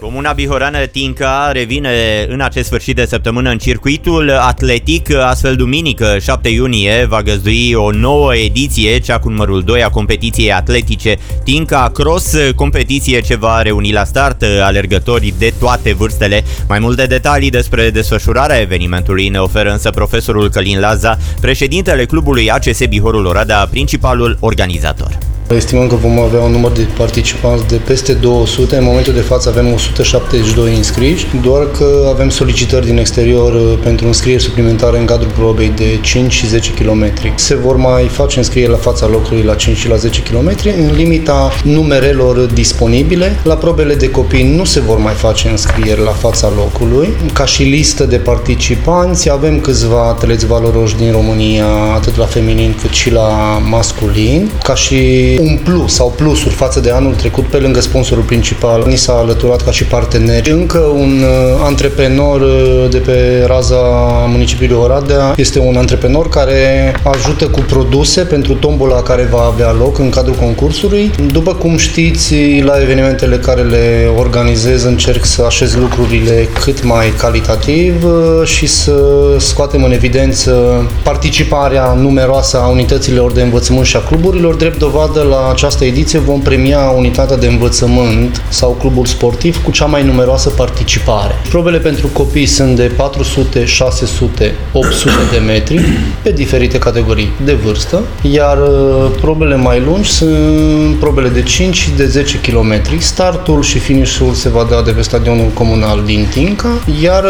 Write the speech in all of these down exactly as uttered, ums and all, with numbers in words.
Comuna bihoreană Tinca revine în acest sfârșit de săptămână în circuitul atletic, astfel duminică șapte iunie va găzdui o nouă ediție, cea cu numărul doi a competiției atletice Tinca Cross, competiție ce va reuni la start alergătorii de toate vârstele. Mai multe detalii despre desfășurarea evenimentului ne oferă însă profesorul Călin Laza, președintele clubului A C S Bihorul Oradea, principalul organizator. Estimăm că vom avea un număr de participanți de peste două sute, în momentul de față avem o sută șaptezeci și doi înscriși, doar că avem solicitări din exterior pentru înscrieri suplimentare în cadrul probei de cinci și zece kilometri. Se vor mai face înscrieri la fața locului la cinci și la zece kilometri, în limita numerelor disponibile. La probele de copii nu se vor mai face înscrieri la fața locului. Ca și listă de participanți avem câțiva atleți valoroși din România, atât la feminin cât și la masculin. Ca și un plus sau plusuri față de anul trecut, pe lângă sponsorul principal, ni s-a alăturat ca și parteneri încă un antreprenor de pe raza municipiului Oradea. Este un antreprenor care ajută cu produse pentru tombola care va avea loc în cadrul concursului. După cum știți, la evenimentele care le organizez încerc să așez lucrurile cât mai calitativ și să scoatem în evidență participarea numeroasă a unităților de învățământ și a cluburilor. Drept dovadă, la această ediție vom premia unitatea de învățământ sau clubul sportiv cu cea mai numeroasă participare. Probele pentru copii sunt de patru sute, șase sute, opt sute de metri pe diferite categorii de vârstă, iar probele mai lungi sunt probele de cinci și de zece kilometri. Startul și finish-ul se va da de pe stadionul comunal din Tinca, iar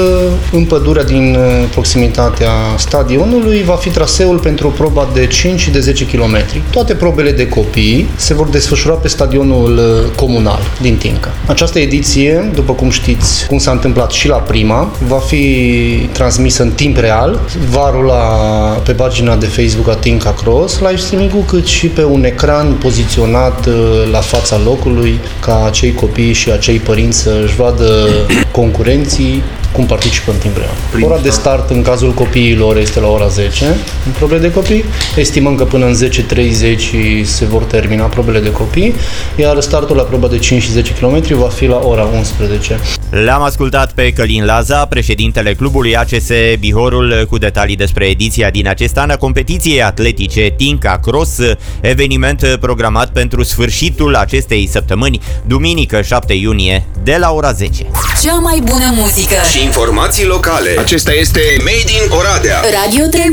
în pădurea din proximitatea stadionului va fi traseul pentru proba de cinci și de zece kilometri. Toate probele de copii se vor desfășura pe stadionul comunal din Tinca. Această ediție, după cum știți, cum s-a întâmplat și la prima, va fi transmisă în timp real, va rula pe pagina de Facebook a Tinca Cross, live streaming-ul, cât și pe un ecran poziționat la fața locului, ca acei copii și acei părinți să-și vadă concurenții cum participă în timp real. Ora de start în cazul copiilor este la ora zece, în probele de copii. Estimăm că până în zece treizeci se vor termina probele de copii, iar startul la proba de cinci și zece kilometri va fi la ora unsprezece. L-am ascultat pe Călin Laza, președintele clubului A C S Bihorul, cu detalii despre ediția din acest an a competiției atletice Tinca Cross, eveniment programat pentru sfârșitul acestei săptămâni, duminică șapte iunie, de la ora zece. Cea mai bună muzică și informații locale. Acesta este Made in Oradea. Radio trei